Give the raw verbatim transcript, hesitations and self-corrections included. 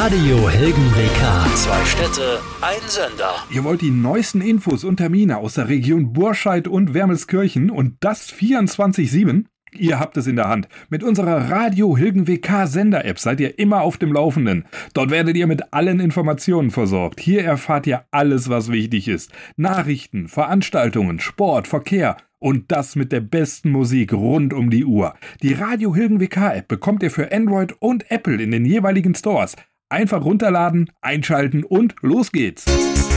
Radio Hilgen W K. Zwei Städte, ein Sender. Ihr wollt die neuesten Infos und Termine aus der Region Burscheid und Wermelskirchen und das vierundzwanzig sieben? Ihr habt es in der Hand. Mit unserer Radio Hilgen W K Sender-App seid ihr immer auf dem Laufenden. Dort werdet ihr mit allen Informationen versorgt. Hier erfahrt ihr alles, was wichtig ist. Nachrichten, Veranstaltungen, Sport, Verkehr und das mit der besten Musik rund um die Uhr. Die Radio Hilgen W K App bekommt ihr für Android und Apple in den jeweiligen Stores. Einfach runterladen, einschalten und los geht's.